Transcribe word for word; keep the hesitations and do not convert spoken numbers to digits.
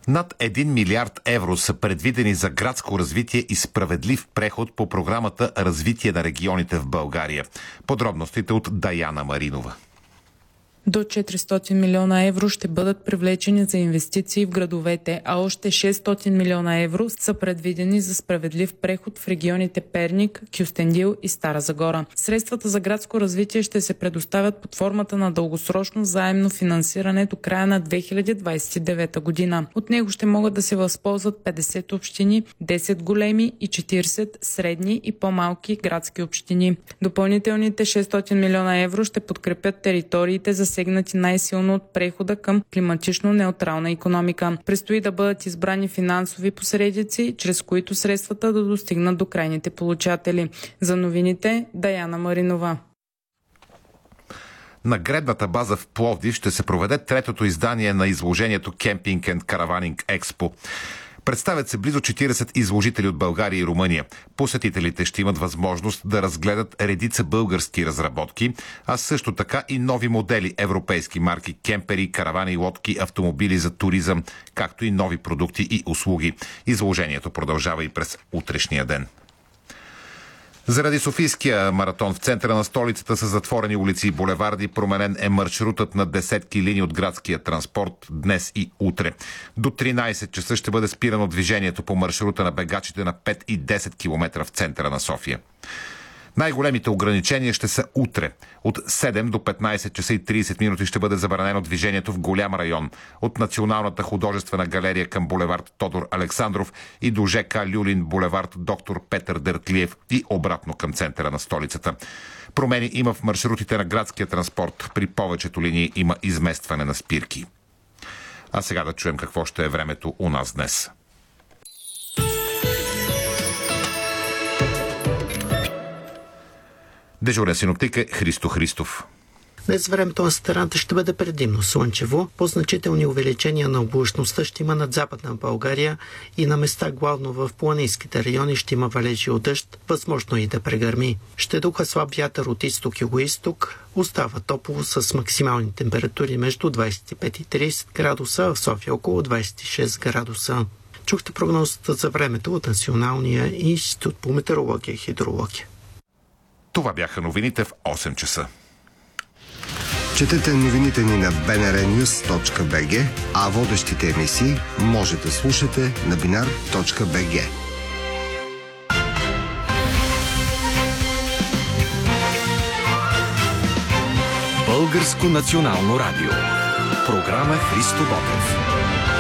Над един милиард евро са предвидени за градско развитие и справедлив преход по програмата Развитие на регионите в България. Подробностите от Даяна Маринова. До четиристотин милиона евро ще бъдат привлечени за инвестиции в градовете, а още шестстотин милиона евро са предвидени за справедлив преход в регионите Перник, Кюстендил и Стара Загора. Средствата за градско развитие ще се предоставят под формата на дългосрочно заемно финансиране до края на две хиляди двадесет и девета година. От него ще могат да се възползват петдесет общини, десет големи и четиридесет средни и по-малки градски общини. Допълнителните шестстотин милиона евро ще подкрепят териториите за сегнати най-силно от прехода към климатично неутрална икономика. Предстои да бъдат избрани финансови посредици, чрез които средствата да достигнат до крайните получатели. За новините Даяна Маринова. На гредната база в Пловдив ще се проведе третото издание на изложението Camping and Caravaning Expo. Представят се близо четиридесет изложители от България и Румъния. Посетителите ще имат възможност да разгледат редица български разработки, а също така и нови модели европейски марки, кемпери, каравани, лодки, автомобили за туризъм, както и нови продукти и услуги. Изложението продължава и през утрешния ден. Заради Софийския маратон в центъра на столицата са затворени улици и булеварди. Променен е маршрутът на десетки линии от градския транспорт днес и утре. До тринадесет часа ще бъде спирано движението по маршрута на бегачите на пет и десет километра в центъра на София. Най-големите ограничения ще са утре. От седем до петнадесет часа и тридесет минути ще бъде забранено движението в голям район. От Националната художествена галерия към булевард Тодор Александров и до ЖК Люлин булевард Доктор Петър Дертлиев и обратно към центъра на столицата. Промени има в маршрутите на градския транспорт. При повечето линии има изместване на спирки. А сега да чуем какво ще е времето у нас днес. Дежурен синоптик е Христо Христов. Днес времето на страната ще бъде предимно слънчево. По-значителни увеличения на облачността ще има над Западна България и на места главно в планинските райони ще има валежи от дъжд, възможно и да прегърми. Ще духа слаб вятър от изток и югоизток. Остава топло с максимални температури между двадесет и пет и тридесет градуса, а в София около двадесет и шест градуса. Чухте прогнозата за времето от Националния институт по метеорология и хидрология. Това бяха новините в осем часа. Четете новините ни на би ен ар нюз точка би джи, а водещите емисии може да слушате на биnar точка би джи. Българско национално радио. Програма Христо Ботев.